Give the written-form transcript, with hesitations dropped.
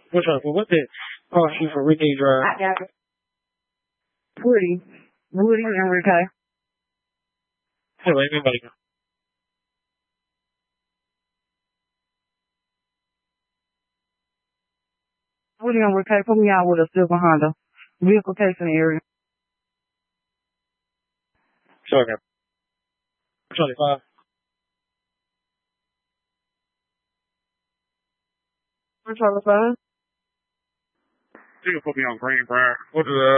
What's up? What's it? Oh, she's for Ricky Drive. I got it. Woody and Rick. Hey, wait, everybody go. Woody and Rick, put me out with a silver Honda. Vehicle station area. Sorry, man. 25. I'm trying to find. You can put me on Greenbrier. What is